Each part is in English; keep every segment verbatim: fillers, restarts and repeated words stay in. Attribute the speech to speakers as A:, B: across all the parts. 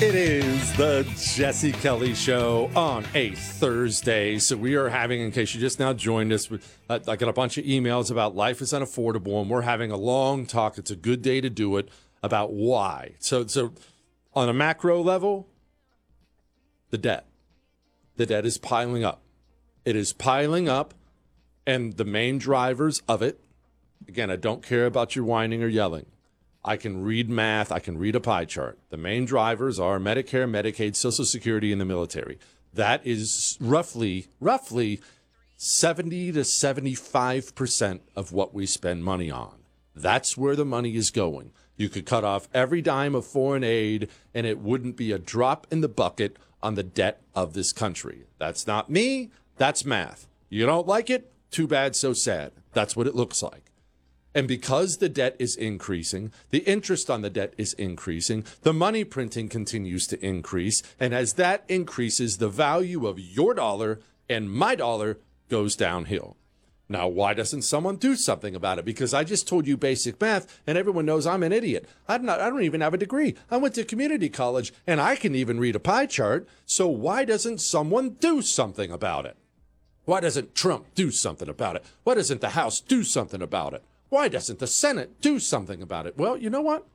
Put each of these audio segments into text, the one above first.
A: It is the Jesse Kelly Show on a Thursday. So we are having, in case you just now joined us, I got a bunch of emails about life is unaffordable, and we're having a long talk. It's a good day to do it about why. So, so on a macro level, the debt. The debt is piling up. It is piling up, and the main drivers of it, again, I don't care about your whining or yelling. I can read math. I can read a pie chart. The main drivers are Medicare, Medicaid, Social Security, and the military. That is roughly, roughly seventy to seventy-five percent of what we spend money on. That's where the money is going. You could cut off every dime of foreign aid, and it wouldn't be a drop in the bucket on the debt of this country. That's not me. That's math. You don't like it? Too bad, so sad. That's what it looks like. And because the debt is increasing, the interest on the debt is increasing, the money printing continues to increase, and as that increases, the value of your dollar and my dollar goes downhill. Now, why doesn't someone do something about it? Because I just told you basic math, and everyone knows I'm an idiot. I'm not, I don't even have a degree. I went to community college, and I can even read a pie chart, so why doesn't someone do something about it? Why doesn't Trump do something about it? Why doesn't the House do something about it? Why doesn't the Senate do something about it? Well, you know what?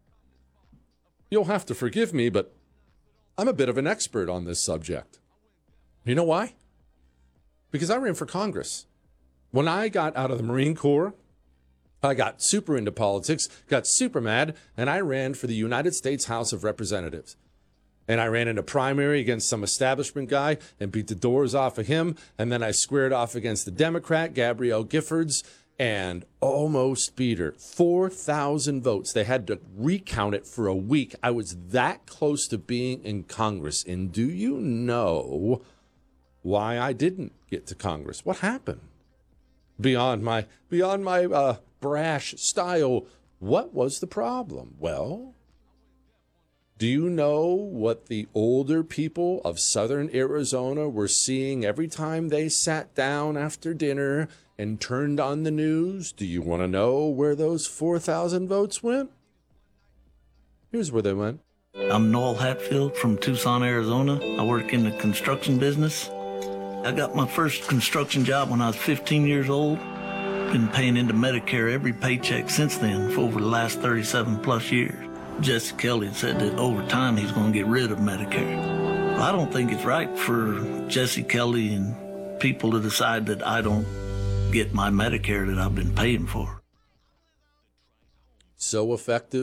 A: You'll have to forgive me, but I'm a bit of an expert on this subject. You know why? Because I ran for Congress. When I got out of the Marine Corps, I got super into politics, got super mad, and I ran for the United States House of Representatives. And I ran in a primary against some establishment guy and beat the doors off of him. And then I squared off against the Democrat, Gabrielle Giffords, and almost beat her. four thousand votes. They had to recount it for a week. I was that close to being in Congress. And do you know why I didn't get to Congress? What happened? Beyond my, beyond my uh, brash style, what was the problem? Well, do you know what the older people of southern Arizona were seeing every time they sat down after dinner and turned on the news? Do you want to know where those four thousand votes went? Here's where they went.
B: I'm Noel Hatfield from Tucson, Arizona. I work in the construction business. I got my first construction job when I was fifteen years old. Been paying into Medicare every paycheck since then for over the last thirty-seven plus years. Jesse Kelly said that over time he's going to get rid of Medicare. Well, I don't think it's right for Jesse Kelly and people to decide that I don't get my Medicare that I've been paying for.
A: So effective.